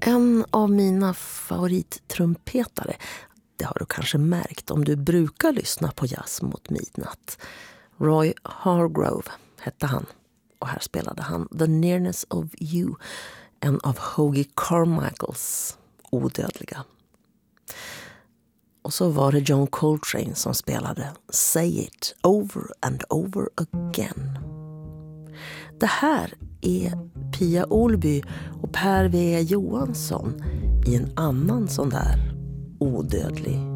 En av mina favorittrumpetare, det har du kanske märkt om du brukar lyssna på jazz mot midnatt. Roy Hargrove hette han, och här spelade han The Nearness of You, en av Hoagy Carmichaels odödliga. Och så var det John Coltrane som spelade Say It Over and Over Again. Det här är Pia Olby och Per W. Johansson i en annan sån där odödlig